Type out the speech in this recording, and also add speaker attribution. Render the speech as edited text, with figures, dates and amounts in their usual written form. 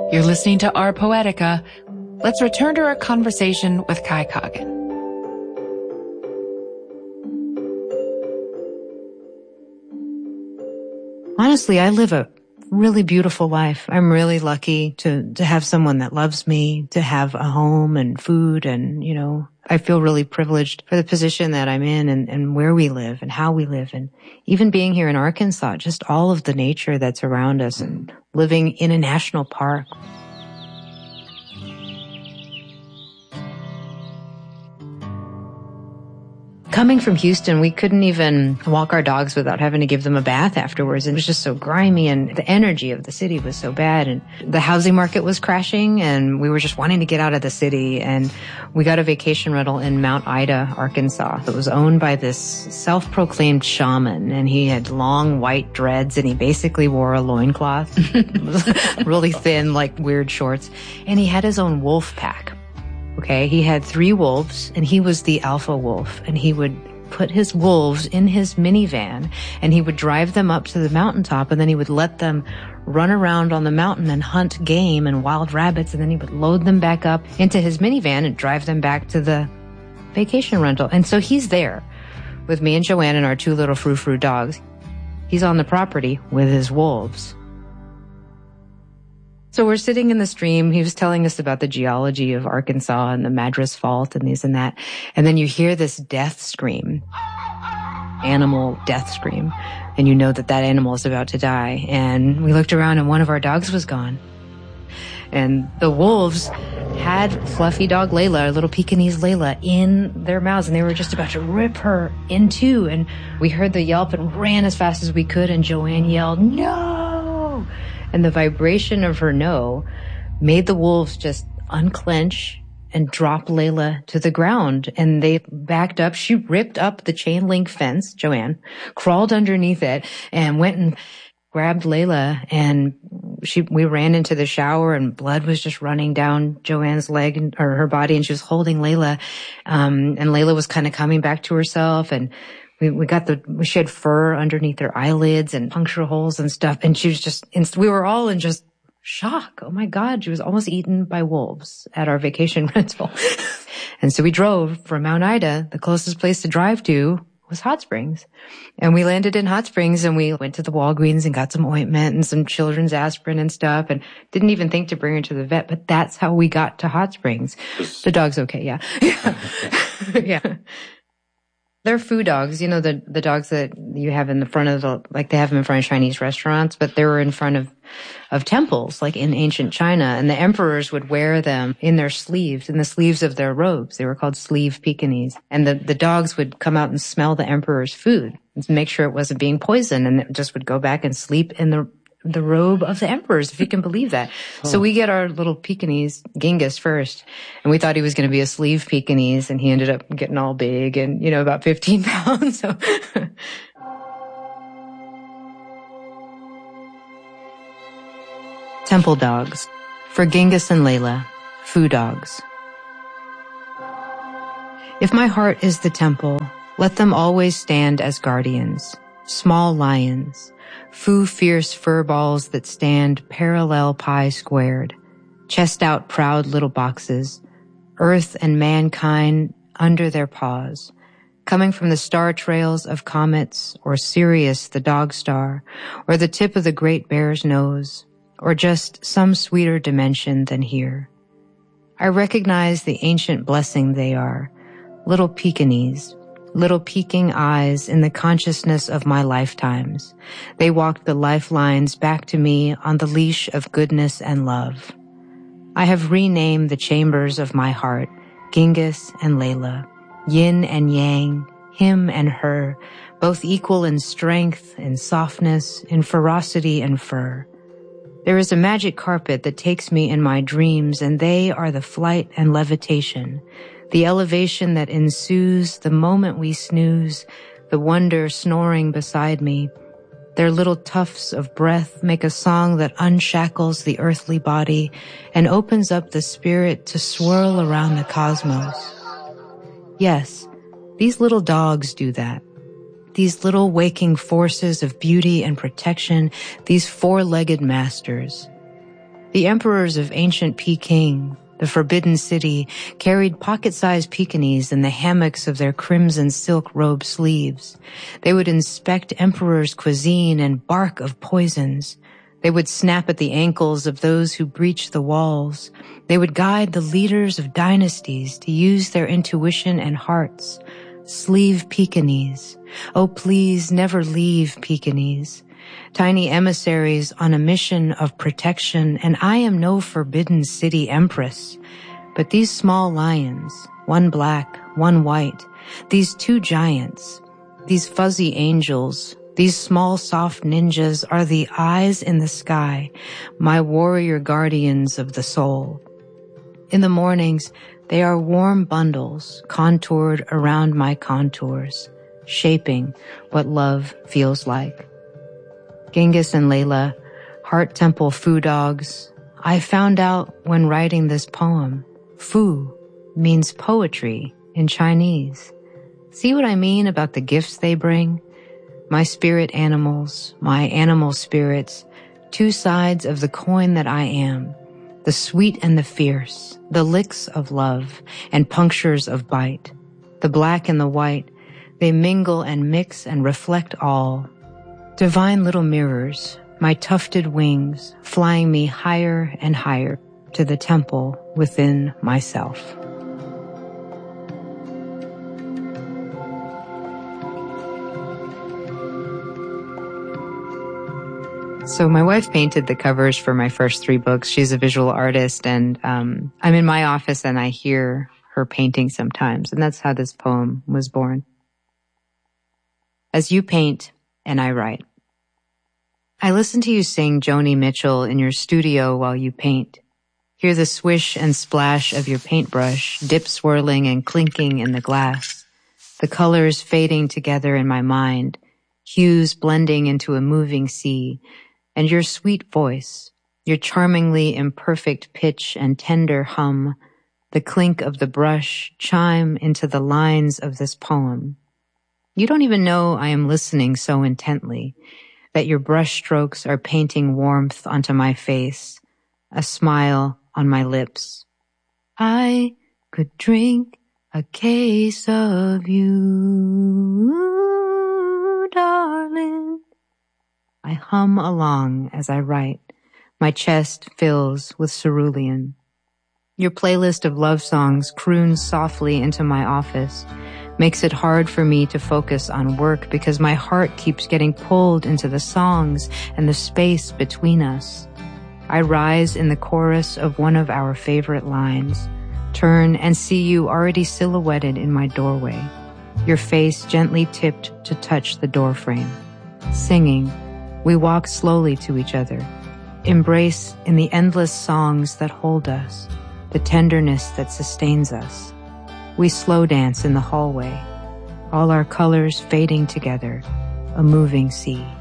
Speaker 1: You're listening to Our Poetica. Let's return to our conversation with Kai Coggin.
Speaker 2: Honestly, I live a really beautiful life. I'm really lucky to have someone that loves me, to have a home and food, and, you know, I feel really privileged for the position that I'm in and where we live and how we live. And even being here in Arkansas, just all of the nature that's around us and living in a national park. Coming from Houston, we couldn't even walk our dogs without having to give them a bath afterwards. It was just so grimy, and the energy of the city was so bad, and the housing market was crashing, and we were just wanting to get out of the city. And we got a vacation rental in Mount Ida, Arkansas. It was owned by this self-proclaimed shaman, and he had long white dreads, and he basically wore a loincloth, really thin, like weird shorts, and he had his own wolf pack. Okay, he had 3 wolves, and he was the alpha wolf, and he would put his wolves in his minivan, and he would drive them up to the mountaintop, and then he would let them run around on the mountain and hunt game and wild rabbits, and then he would load them back up into his minivan and drive them back to the vacation rental. And so he's there with me and Joanne and our 2 little frou-frou dogs. He's on the property with his wolves. So we're sitting in the stream. He was telling us about the geology of Arkansas and the Madras Fault and these and that. And then you hear this death scream, animal death scream. And you know that that animal is about to die. And we looked around and one of our dogs was gone. And the wolves had fluffy dog Layla, our little Pekingese Layla, in their mouths. And they were just about to rip her in two. And we heard the yelp and ran as fast as we could. And Joanne yelled, "No!" And the vibration of her no made the wolves just unclench and drop Layla to the ground. And they backed up. She ripped up the chain link fence, Joanne, crawled underneath it, and went and grabbed Layla. And we ran into the shower, and blood was just running down Joanne's leg or her body, and she was holding Layla. And Layla was kind of coming back to herself, and she had fur underneath her eyelids and puncture holes and stuff. And she was just, we were all in just shock. Oh my God, she was almost eaten by wolves at our vacation rental. And so we drove from Mount Ida. The closest place to drive to was Hot Springs. And we landed in Hot Springs, and we went to the Walgreens and got some ointment and some children's aspirin and stuff, and didn't even think to bring her to the vet. But that's how we got to Hot Springs. The dog's okay. Yeah. Yeah. They're food dogs, you know, the dogs that you have in the front of like they have them in front of Chinese restaurants, but they were in front of temples, like in ancient China. And the emperors would wear them in their sleeves, in the sleeves of their robes. They were called sleeve Pekingese. And the dogs would come out and smell the emperor's food and make sure it wasn't being poisoned, and it just would go back and sleep in the robe of the emperors, if you can believe that. Oh. So we get our little Pekingese, Genghis, first, and we thought he was going to be a sleeve Pekingese, and he ended up getting all big and, you know, about 15 pounds. So. Temple dogs. For Genghis and Layla, foo dogs. If my heart is the temple, let them always stand as guardians, small lions, foo fierce fur balls that stand parallel pi squared, chest out proud little boxes, earth and mankind under their paws, coming from the star trails of comets, or Sirius the dog star, or the tip of the great bear's nose, or just some sweeter dimension than here. I recognize the ancient blessing they are, little Pekingese, little peeking eyes in the consciousness of my lifetimes. They walked the lifelines back to me on the leash of goodness and love. I have renamed the chambers of my heart, Genghis and Layla, yin and yang, him and her, both equal in strength, in softness, in ferocity and fur. There is a magic carpet that takes me in my dreams, and they are the flight and levitation, the elevation that ensues the moment we snooze, the wonder snoring beside me. Their little tufts of breath make a song that unshackles the earthly body and opens up the spirit to swirl around the cosmos. Yes, these little dogs do that. These little waking forces of beauty and protection, these four-legged masters. The emperors of ancient Peking, the Forbidden City, carried pocket-sized Pekingese in the hammocks of their crimson silk robe sleeves. They would inspect emperors' cuisine and bark of poisons. They would snap at the ankles of those who breached the walls. They would guide the leaders of dynasties to use their intuition and hearts. Sleeve Pekingese. Oh, please never leave Pekingese. Tiny emissaries on a mission of protection, and I am no Forbidden City empress. But these small lions, one black, one white, these two giants, these fuzzy angels, these small soft ninjas are the eyes in the sky, my warrior guardians of the soul. In the mornings, they are warm bundles contoured around my contours, shaping what love feels like. Genghis and Layla, Heart Temple Foo dogs. I found out when writing this poem, Foo means poetry in Chinese. See what I mean about the gifts they bring? My spirit animals, my animal spirits, two sides of the coin that I am, the sweet and the fierce, the licks of love and punctures of bite, the black and the white, they mingle and mix and reflect all. Divine little mirrors, my tufted wings, flying me higher and higher to the temple within myself. So my wife painted the covers for my first 3 books. She's a visual artist, and I'm in my office and I hear her painting sometimes, and that's how this poem was born. As you paint, and I write. I listen to you sing Joni Mitchell in your studio while you paint. Hear the swish and splash of your paintbrush, dip swirling and clinking in the glass. The colors fading together in my mind, hues blending into a moving sea, and your sweet voice, your charmingly imperfect pitch and tender hum, the clink of the brush chime into the lines of this poem. You don't even know I am listening so intently, that your brush strokes are painting warmth onto my face, a smile on my lips. I could drink a case of you, darling. I hum along as I write. My chest fills with cerulean. Your playlist of love songs croons softly into my office, makes it hard for me to focus on work because my heart keeps getting pulled into the songs and the space between us. I rise in the chorus of one of our favorite lines, turn and see you already silhouetted in my doorway, your face gently tipped to touch the doorframe. Singing, we walk slowly to each other, embrace in the endless songs that hold us, the tenderness that sustains us. We slow dance in the hallway, all our colors fading together, a moving sea.